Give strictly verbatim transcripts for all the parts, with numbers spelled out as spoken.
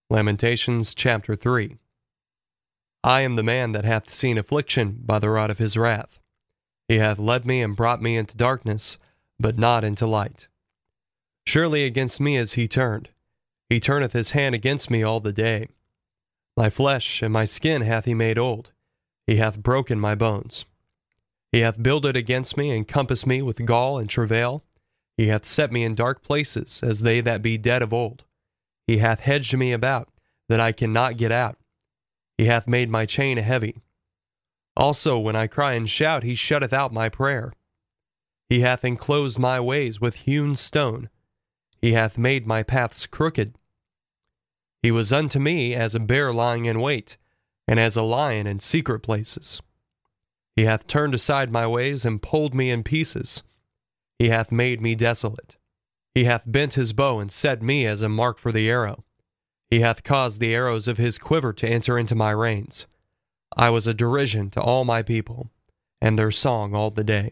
Lamentations chapter three. I am the man that hath seen affliction by the rod of his wrath. He hath led me and brought me into darkness, but not into light. Surely against me is he turned. He turneth his hand against me all the day. My flesh and my skin hath he made old. He hath broken my bones. He hath builded against me and compassed me with gall and travail. He hath set me in dark places, as they that be dead of old. He hath hedged me about, that I cannot get out. He hath made my chain heavy. Also when I cry and shout, he shutteth out my prayer. He hath enclosed my ways with hewn stone. He hath made my paths crooked. He was unto me as a bear lying in wait, and as a lion in secret places. He hath turned aside my ways and pulled me in pieces. He hath made me desolate. He hath bent his bow and set me as a mark for the arrow. He hath caused the arrows of his quiver to enter into my reins. I was a derision to all my people, and their song all the day.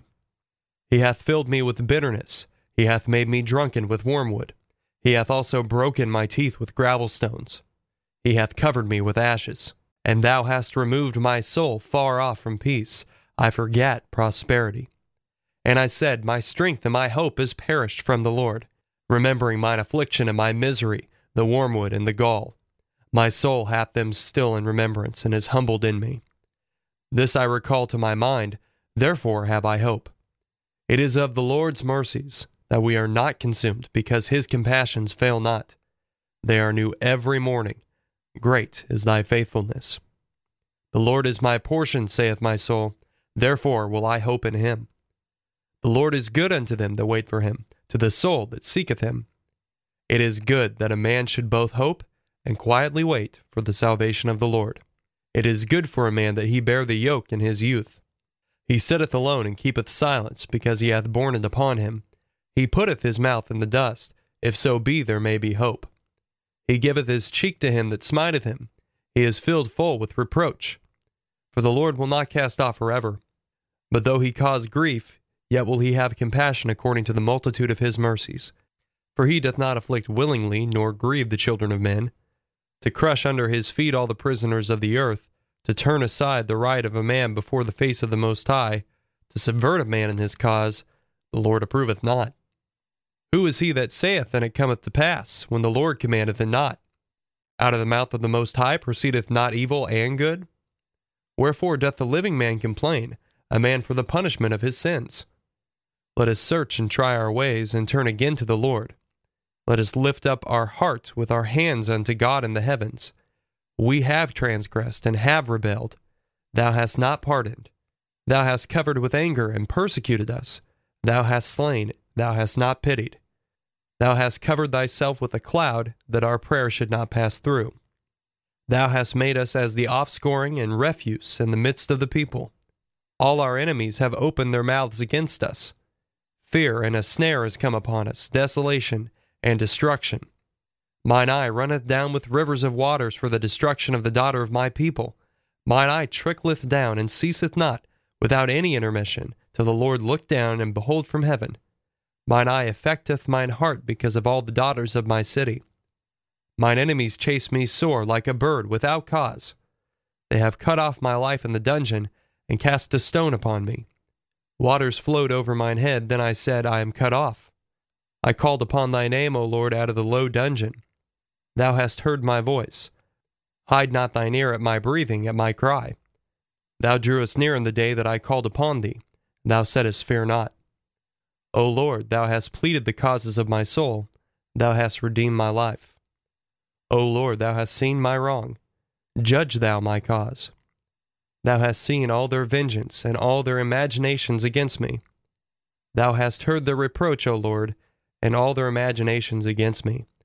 He hath filled me with bitterness. He hath made me drunken with wormwood. He hath also broken my teeth with gravel stones. He hath covered me with ashes. And thou hast removed my soul far off from peace. I forgat prosperity. And I said, my strength and my hope is perished from the Lord, remembering mine affliction and my misery, the wormwood and the gall. My soul hath them still in remembrance, and is humbled in me. This I recall to my mind, therefore have I hope. It is of the Lord's mercies that we are not consumed, because his compassions fail not. They are new every morning. Great is thy faithfulness. The Lord is my portion, saith my soul, therefore will I hope in him. The Lord is good unto them that wait for him, to the soul that seeketh him. It is good that a man should both hope and quietly wait for the salvation of the Lord. It is good for a man that he bear the yoke in his youth. He sitteth alone and keepeth silence, because he hath borne it upon him. He putteth his mouth in the dust, if so be there may be hope. He giveth his cheek to him that smiteth him. He is filled full with reproach. For the Lord will not cast off forever. But though he cause grief, yet will he have compassion according to the multitude of his mercies. For he doth not afflict willingly, nor grieve the children of men. To crush under his feet all the prisoners of the earth, to turn aside the right of a man before the face of the Most High, to subvert a man in his cause, the Lord approveth not. Who is he that saith, and it cometh to pass, when the Lord commandeth it not? Out of the mouth of the Most High proceedeth not evil and good? Wherefore doth the living man complain, a man for the punishment of his sins? Let us search and try our ways, and turn again to the Lord. Let us lift up our heart with our hands unto God in the heavens. We have transgressed and have rebelled. Thou hast not pardoned. Thou hast covered with anger and persecuted us. Thou hast slain, thou hast not pitied. Thou hast covered thyself with a cloud, that our prayer should not pass through. Thou hast made us as the offscouring and refuse in the midst of the people. All our enemies have opened their mouths against us. Fear and a snare is come upon us, desolation and destruction. Mine eye runneth down with rivers of waters for the destruction of the daughter of my people. Mine eye trickleth down and ceaseth not, without any intermission, till the Lord look down and behold from heaven. Mine eye affecteth mine heart because of all the daughters of my city. Mine enemies chase me sore like a bird without cause. They have cut off my life in the dungeon, and cast a stone upon me. Waters flowed over mine head, then I said, I am cut off. I called upon thy name, O Lord, out of the low dungeon. Thou hast heard my voice. Hide not thine ear at my breathing, at my cry. Thou drewest near in the day that I called upon thee. Thou saidst, fear not. O Lord, thou hast pleaded the causes of my soul. Thou hast redeemed my life. O Lord, thou hast seen my wrong. Judge thou my cause. Thou hast seen all their vengeance and all their imaginations against me. Thou hast heard their reproach, O Lord, and all their imaginations against me.